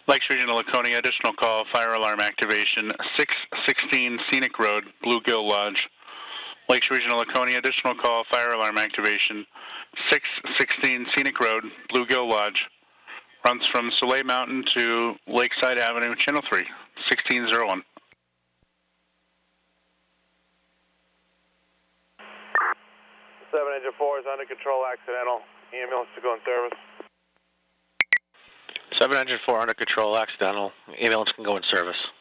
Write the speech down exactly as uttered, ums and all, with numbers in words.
Lakes Regional Laconia, additional call, fire alarm activation, six sixteen Scenic Road, Bluegill Lodge. Lakes Regional Laconia, additional call, fire alarm activation, six sixteen Scenic Road, Bluegill Lodge. Runs from Soleil Mountain to Lakeside Avenue, Channel three, sixteen oh one. seven engine four is under control, accidental. Ambulance to go in service. seven engine four under control, accidental. Ambulance can go in service.